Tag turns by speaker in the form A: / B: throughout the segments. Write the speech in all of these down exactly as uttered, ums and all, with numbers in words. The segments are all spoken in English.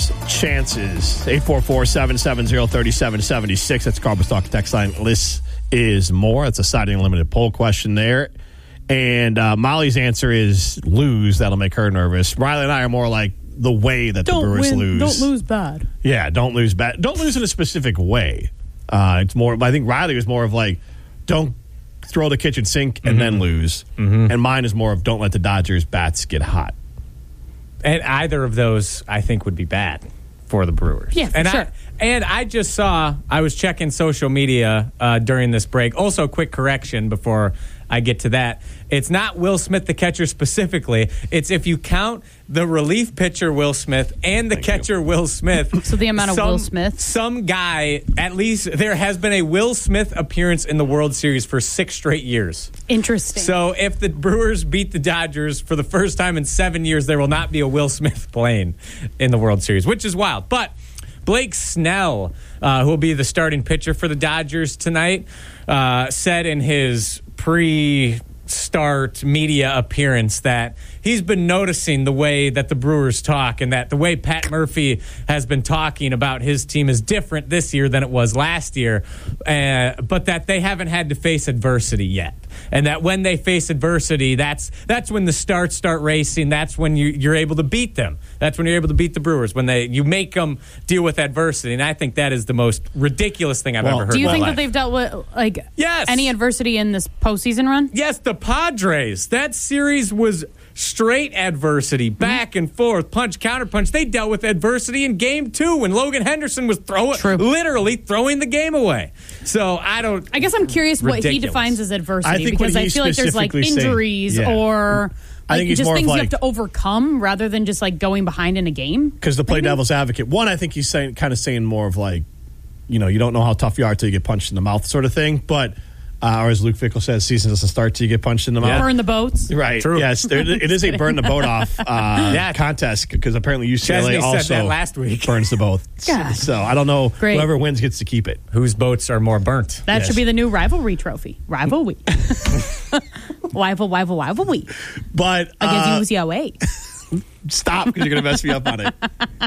A: Brewers' chances. eight four four, seven seven zero, three seven seven six. That's Carbon Stalk text line. Less is more. That's a Siding Unlimited poll question there. And uh, Molly's answer is lose. That'll make her nervous. Riley and I are more like the way that
B: don't
A: the Brewers
B: win,
A: lose.
B: Don't lose bad.
A: Yeah, don't lose bad. Don't lose in a specific way. Uh, it's more. I think Riley was more of like, don't throw the kitchen sink and mm-hmm. then lose. Mm-hmm. And mine is more of don't let the Dodgers bats get hot.
C: And either of those, I think, would be bad for the Brewers.
B: Yeah, for
C: and
B: sure.
C: I, and I just saw, I was checking social media uh, during this break. Also, quick correction before I get to that. It's not Will Smith, the catcher, specifically. It's if you count the relief pitcher, Will Smith, and the
A: Thank
C: catcher,
A: you.
C: Will Smith.
B: So the amount of
C: some,
B: Will Smith?
C: Some guy, at least there has been a Will Smith appearance in the World Series for six straight years.
B: Interesting.
C: So if the Brewers beat the Dodgers for the first time in seven years, there will not be a Will Smith playing in the World Series, which is wild. But Blake Snell, uh, who will be the starting pitcher for the Dodgers tonight, uh, said in his pre-start media appearance that he's been noticing the way that the Brewers talk and that the way Pat Murphy has been talking about his team is different this year than it was last year, uh, but that they haven't had to face adversity yet. And that when they face adversity, that's that's when the starts start racing. That's when you, you're able to beat them. That's when you're able to beat the Brewers, when they you make them deal with adversity. And I think that is the most ridiculous thing I've
A: Well,
C: ever heard
B: Do you
C: in my
B: think
C: life.
B: that they've dealt with like
C: Yes.
B: any adversity in this postseason run?
C: Yes, the Padres. That series was straight adversity, back and forth, punch, counter punch. They dealt with adversity in game two when Logan Henderson was throwing,
B: True.
C: literally throwing the game away. So I don't.
B: I guess I'm curious what he
C: Ridiculous.
B: defines as adversity
A: I think
B: because
A: what
B: I
A: he's
B: feel like there's like
A: specifically saying-
B: injuries
A: yeah.
B: or
A: I
B: like
A: think he's
B: just
A: more of
B: things you
A: like-
B: have to overcome rather than just like going behind in a game.
A: Because to play
B: Maybe?
A: devil's advocate, one, I think he's saying, kind of saying more of like, you know, you don't know how tough you are till you get punched in the mouth sort of thing. But, uh, or as Luke Fickle says, season doesn't start till you get punched in the mouth.
B: Burn the boats.
A: Right.
C: True.
A: Yes. There, it is a burn the boat off uh,
C: Yeah.
A: contest because apparently U C L A
C: Chesney said
A: also
C: that last week.
A: burns the boat.
B: God.
A: So I don't know.
B: Great.
A: Whoever wins gets to keep it.
C: Whose boats are more burnt?
B: That
A: Yes.
B: should be the new rivalry trophy. Rivalry. Rival, rival, rivalry.
A: But uh,
B: Against U C L A.
A: stop because you're going to mess me up on it.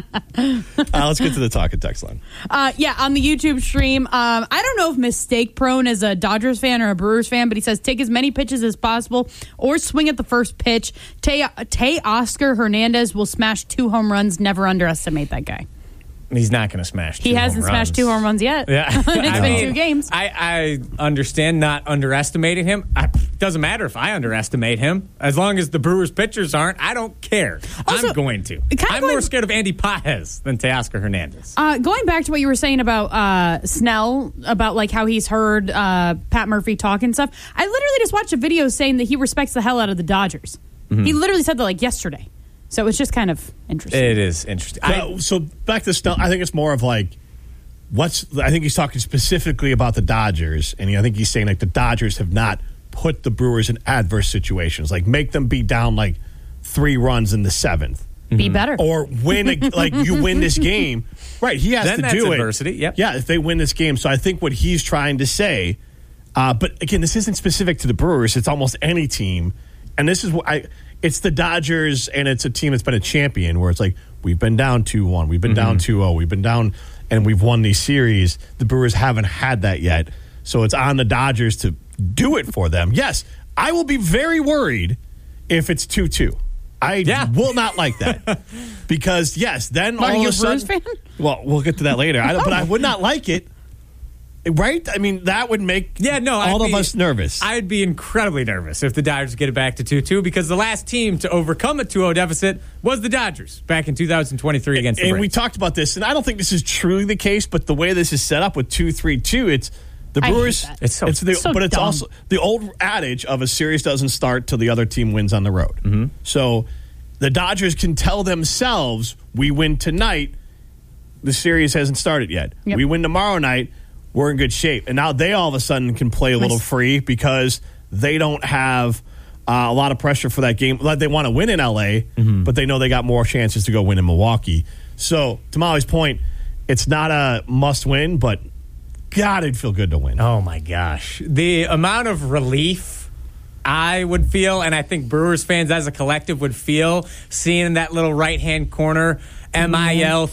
A: Uh, let's get to the talking text line.
B: Uh, yeah, on the YouTube stream, um, I don't know if mistake prone is a Dodgers fan or a Brewers fan, but he says take as many pitches as possible or swing at the first pitch. Tay, Tay Oscar Hernandez will smash two home runs. Never underestimate that guy.
C: He's not going to smash two
B: He hasn't
C: home
B: smashed
C: runs.
B: two home runs yet.
C: Yeah.
B: It's
C: I
B: been
C: mean,
B: two games.
C: I, I understand not underestimating him. I, doesn't matter if I underestimate him. As long as the Brewers pitchers aren't, I don't care.
B: Also,
C: I'm going to.
B: kinda
C: I'm
B: going-
C: more scared of Andy Paez than Teoscar Hernandez.
B: Uh, going back to what you were saying about uh, Snell, about like how he's heard uh, Pat Murphy talk and stuff, I literally just watched a video saying that he respects the hell out of the Dodgers.
C: Mm-hmm.
B: He literally said that like yesterday. So it was just kind of interesting.
C: It is interesting. I,
A: So, so back to Snell, I think it's more of like, what's, I think he's talking specifically about the Dodgers. And he, I think he's saying like the Dodgers have not put the Brewers in adverse situations, like make them be down like three runs in the seventh.
B: Be better.
A: Or win, a, like you win this game. Right, he has
C: Then
A: to
C: that's
A: do
C: adversity,
A: it.
C: yep.
A: Yeah, if they win this game. So I think what he's trying to say, uh, but again, this isn't specific to the Brewers. It's almost any team. And this is what I, it's the Dodgers and it's a team that's been a champion where it's like, we've been down two one, we've been mm-hmm. down two oh, we've been down and we've won these series. The Brewers haven't had that yet. So it's on the Dodgers to do it for them. Yes, I will be very worried if it's two two. I
C: Yeah.
A: will not like that. Because, yes, then
B: Are
A: all
B: you
A: of a
B: a Brewers
A: sudden...
B: fan?
A: Well, we'll get to that later. I, but I would not like it. Right? I mean, that would make
C: yeah, no,
A: all
C: I'd
A: of
C: be,
A: us nervous.
C: I'd be incredibly nervous if the Dodgers get it back to two two because the last team to overcome a two oh deficit was the Dodgers back in two thousand twenty-three against the
A: and
C: Braves.
A: we talked about this, and I don't think this is truly the case, but the way this is set up with two three two, it's the
B: I hate
A: Brewers.
B: that.
C: It's so-
A: the,
B: so
A: but it's
B: dumb.
A: also the old adage of a series doesn't start till the other team wins on the road. Mm-hmm. So the Dodgers can tell themselves, we win tonight, the series hasn't started yet.
B: Yep.
A: We win tomorrow night, we're in good shape. And now they all of a sudden can play a little free because they don't have uh, a lot of pressure for that game. Like they want to win in L A, mm-hmm. but they know they got more chances to go win in Milwaukee. So to Molly's point, it's not a must win, but God, it'd feel good to win.
C: Oh, my gosh. The amount of relief I would feel, and I think Brewers fans as a collective would feel, seeing that little right-hand corner M I L